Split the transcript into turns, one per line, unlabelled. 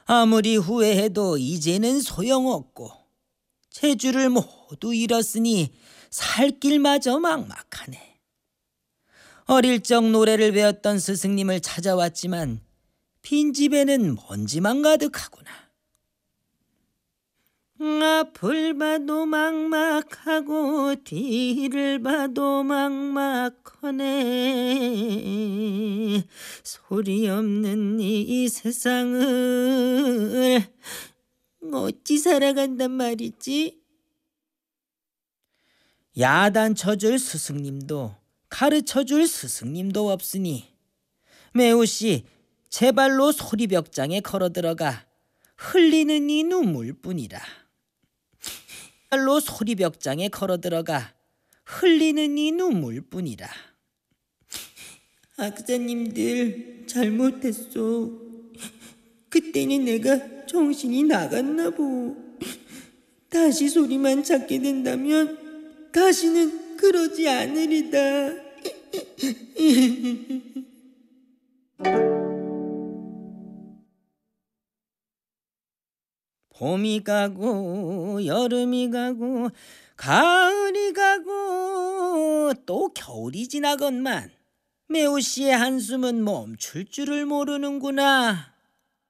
아무리 후회해도 이제는 소용없고 재주를 모두 잃었으니 살 길마저 막막하네. 어릴 적 노래를 배웠던 스승님을 찾아왔지만 빈집에는 먼지만 가득하구나. 앞을 봐도 막막하고 뒤를 봐도 막막하네. 소리 없는 이 세상을 어찌 살아간단 말이지? 야단쳐줄 스승님도 가르쳐줄 스승님도 없으니 매우씨 제발로 소리벽장에 걸어들어가 흘리는 이 눈물뿐이라. 발로 소리벽장에 걸어들어가 흘리는 이 눈물뿐이라. 악사님들 잘못했어. 그때는 내가 정신이 나갔나 보. 다시 소리만 찾게 된다면 다시는 그러지 않으리다. 봄이 가고 여름이 가고 가을이 가고 또 겨울이 지나건만 매우 씨의 한숨은 멈출 줄을 모르는구나.